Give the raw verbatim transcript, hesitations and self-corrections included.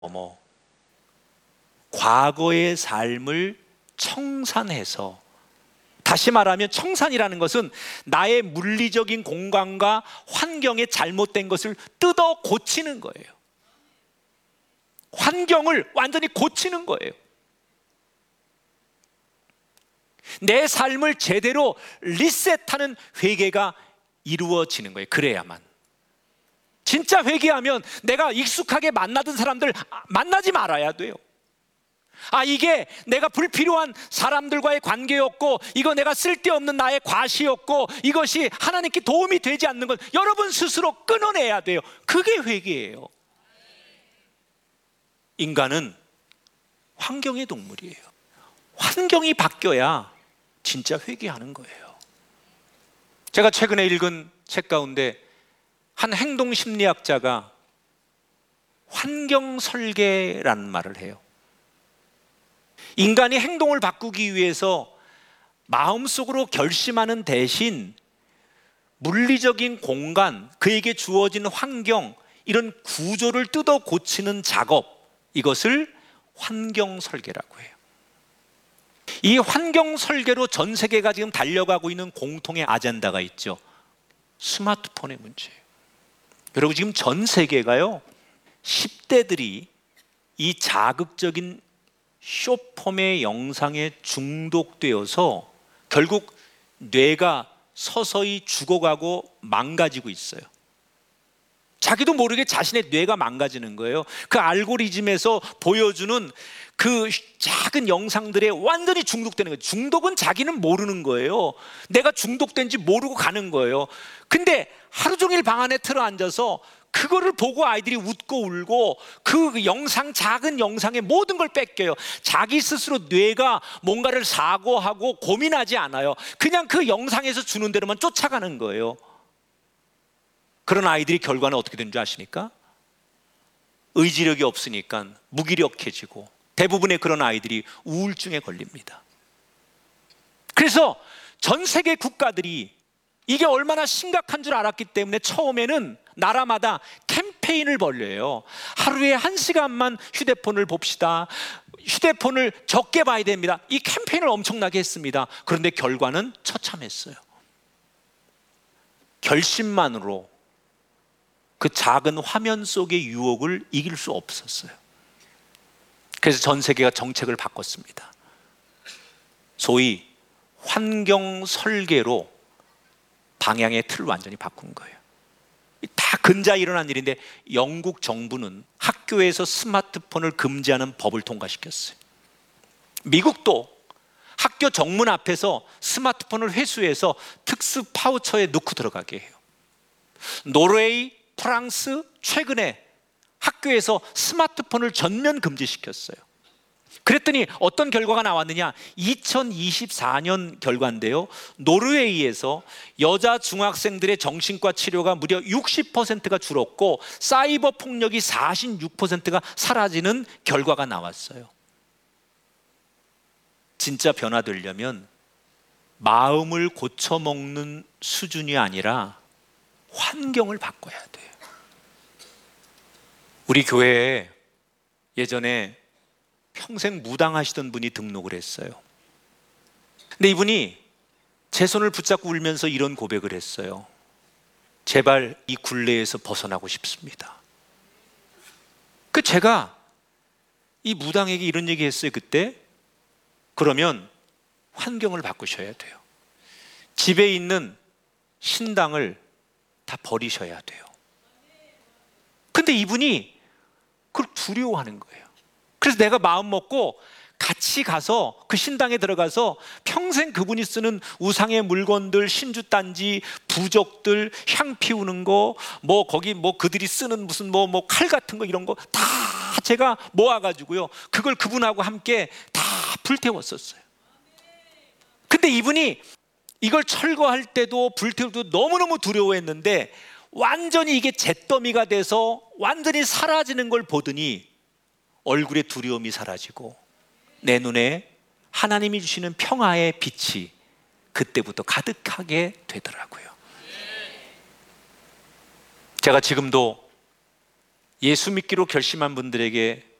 뭐 과거의 삶을 청산해서, 다시 말하면 청산이라는 것은 나의 물리적인 공간과 환경에 잘못된 것을 뜯어 고치는 거예요. 환경을 완전히 고치는 거예요. 내 삶을 제대로 리셋하는 회개가 이루어지는 거예요. 그래야만. 진짜 회개하면 내가 익숙하게 만나던 사람들 만나지 말아야 돼요. 아, 이게 내가 불필요한 사람들과의 관계였고, 이거 내가 쓸데없는 나의 과시였고, 이것이 하나님께 도움이 되지 않는 것, 여러분 스스로 끊어내야 돼요. 그게 회개예요. 인간은 환경의 동물이에요. 환경이 바뀌어야 진짜 회개하는 거예요. 제가 최근에 읽은 책 가운데 한 행동심리학자가 환경 설계라는 말을 해요. 인간이 행동을 바꾸기 위해서 마음속으로 결심하는 대신 물리적인 공간, 그에게 주어진 환경, 이런 구조를 뜯어 고치는 작업, 이것을 환경 설계라고 해요. 이 환경 설계로 전 세계가 지금 달려가고 있는 공통의 아젠다가 있죠. 스마트폰의 문제예요. 여러분, 지금 전 세계가요, 십 대들이 이 자극적인 숏폼의 영상에 중독되어서 결국 뇌가 서서히 죽어가고 망가지고 있어요. 자기도 모르게 자신의 뇌가 망가지는 거예요. 그 알고리즘에서 보여주는 그 작은 영상들에 완전히 중독되는 거예요. 중독은 자기는 모르는 거예요. 내가 중독된지 모르고 가는 거예요. 근데 하루 종일 방 안에 틀어 앉아서 그거를 보고 아이들이 웃고 울고, 그 영상, 작은 영상의 모든 걸 뺏겨요. 자기 스스로 뇌가 뭔가를 사고하고 고민하지 않아요. 그냥 그 영상에서 주는 대로만 쫓아가는 거예요. 그런 아이들이 결과는 어떻게 되는 줄 아십니까? 의지력이 없으니까 무기력해지고, 대부분의 그런 아이들이 우울증에 걸립니다. 그래서 전 세계 국가들이 이게 얼마나 심각한 줄 알았기 때문에 처음에는 나라마다 캠페인을 벌려요. 하루에 한 시간만 휴대폰을 봅시다. 휴대폰을 적게 봐야 됩니다. 이 캠페인을 엄청나게 했습니다. 그런데 결과는 처참했어요. 결심만으로 그 작은 화면 속의 유혹을 이길 수 없었어요. 그래서 전 세계가 정책을 바꿨습니다. 소위 환경 설계로 방향의 틀을 완전히 바꾼 거예요. 다 근자에 일어난 일인데, 영국 정부는 학교에서 스마트폰을 금지하는 법을 통과시켰어요. 미국도 학교 정문 앞에서 스마트폰을 회수해서 특수 파우처에 넣고 들어가게 해요. 노르웨이, 프랑스, 최근에 학교에서 스마트폰을 전면 금지시켰어요. 그랬더니 어떤 결과가 나왔느냐? 이천이십사 년 결과인데요, 노르웨이에서 여자 중학생들의 정신과 치료가 무려 육십 퍼센트가 줄었고, 사이버 폭력이 사십육 퍼센트가 사라지는 결과가 나왔어요. 진짜 변화되려면 마음을 고쳐먹는 수준이 아니라 환경을 바꿔야 돼요. 우리 교회에 예전에 평생 무당하시던 분이 등록을 했어요. 근데 이분이 제 손을 붙잡고 울면서 이런 고백을 했어요. 제발 이 굴레에서 벗어나고 싶습니다. 그 제가 이 무당에게 이런 얘기 했어요. 그때, 그러면 환경을 바꾸셔야 돼요. 집에 있는 신당을 다 버리셔야 돼요. 근데 이분이 그걸 두려워하는 거예요. 그래서 내가 마음 먹고 같이 가서 그 신당에 들어가서 평생 그분이 쓰는 우상의 물건들, 신주단지, 부적들, 향 피우는 거, 뭐 거기 뭐 그들이 쓰는 무슨 뭐 뭐 칼 같은 거, 이런 거 다 제가 모아가지고요, 그걸 그분하고 함께 다 불태웠었어요. 근데 이분이 이걸 철거할 때도 불태울 때도 너무너무 두려워했는데, 완전히 이게 잿더미가 돼서 완전히 사라지는 걸 보더니 얼굴에 두려움이 사라지고 내 눈에 하나님이 주시는 평화의 빛이 그때부터 가득하게 되더라고요. 제가 지금도 예수 믿기로 결심한 분들에게